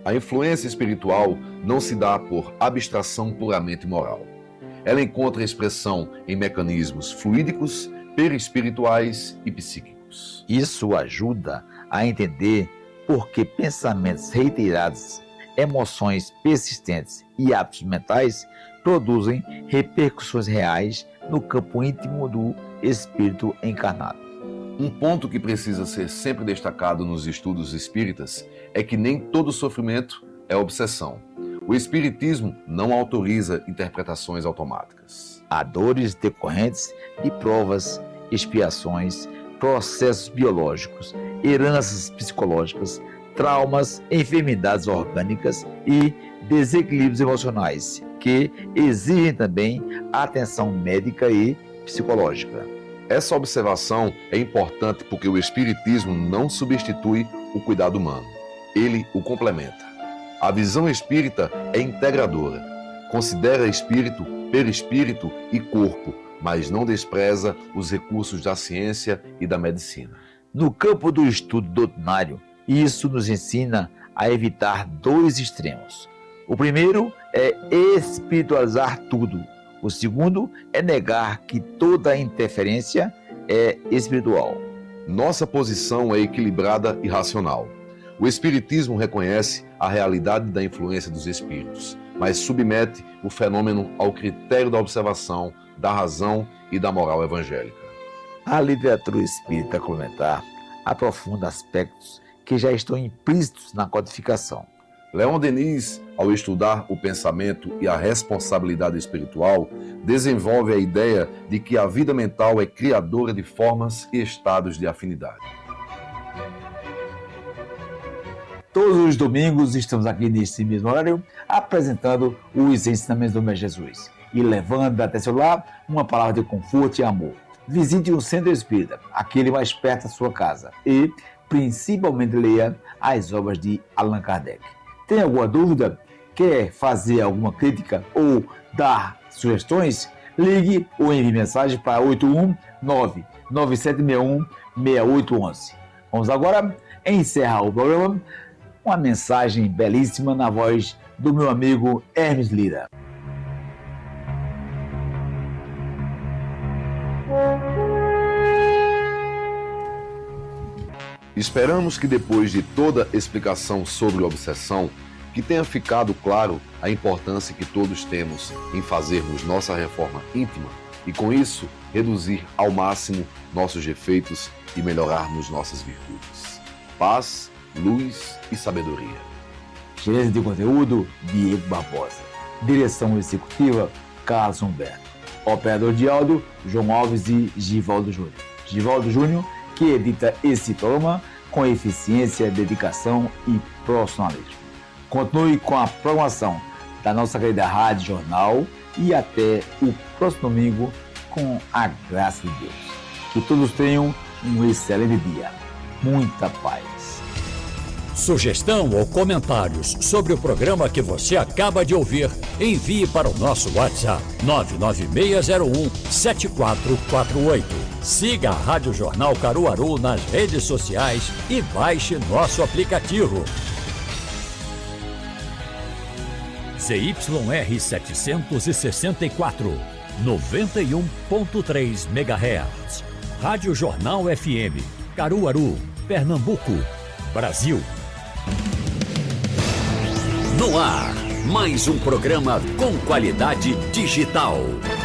A influência espiritual não se dá por abstração puramente moral. Ela encontra expressão em mecanismos fluídicos, perispirituais e psíquicos. Isso ajuda a entender por que pensamentos reiterados, emoções persistentes e hábitos mentais produzem repercussões reais no campo íntimo do espírito encarnado. Um ponto que precisa ser sempre destacado nos estudos espíritas é que nem todo sofrimento é obsessão. O espiritismo não autoriza interpretações automáticas. Há dores decorrentes de provas, expiações, processos biológicos, heranças psicológicas, traumas, enfermidades orgânicas e desequilíbrios emocionais, que exigem também atenção médica e psicológica. Essa observação é importante porque o espiritismo não substitui o cuidado humano. Ele o complementa. A visão espírita é integradora. Considera espírito, perispírito e corpo, mas não despreza os recursos da ciência e da medicina. No campo do estudo doutrinário, isso nos ensina a evitar dois extremos. O primeiro é espiritualizar tudo. O segundo é negar que toda interferência é espiritual. Nossa posição é equilibrada e racional. O espiritismo reconhece a realidade da influência dos espíritos, mas submete o fenômeno ao critério da observação, da razão e da moral evangélica. A literatura espírita complementar aprofunda aspectos que já estão implícitos na codificação. Leon Denis, ao estudar o pensamento e a responsabilidade espiritual, desenvolve a ideia de que a vida mental é criadora de formas e estados de afinidade. Todos os domingos estamos aqui nesse mesmo horário apresentando os ensinamentos do Mestre Jesus e levando até seu lar uma palavra de conforto e amor. Visite um centro espírita, aquele mais perto da sua casa, e principalmente leia as obras de Allan Kardec. Tem alguma dúvida? Quer fazer alguma crítica ou dar sugestões? Ligue ou envie mensagem para 819-9761-6811. Vamos agora encerrar o programa com uma mensagem belíssima na voz do meu amigo Hermes Lira. Esperamos que depois de toda explicação sobre obsessão, que tenha ficado claro a importância que todos temos em fazermos nossa reforma íntima e, com isso, reduzir ao máximo nossos defeitos e melhorarmos nossas virtudes. Paz, luz e sabedoria. Gerência de conteúdo, Diego Barbosa. Direção executiva, Carlos Humberto. Operador de áudio, João Alves e Givaldo Júnior. Givaldo Júnior, que edita esse programa com eficiência, dedicação e profissionalismo. Continue com a programação da nossa querida Rádio Jornal e até o próximo domingo, com a graça de Deus. Que todos tenham um excelente dia. Muita paz. Sugestão ou comentários sobre o programa que você acaba de ouvir, envie para o nosso WhatsApp 99601-7448. Siga a Rádio Jornal Caruaru nas redes sociais e baixe nosso aplicativo. ZYR 764, 91.3 MHz. Rádio Jornal FM, Caruaru, Pernambuco, Brasil. No ar, mais um programa com qualidade digital.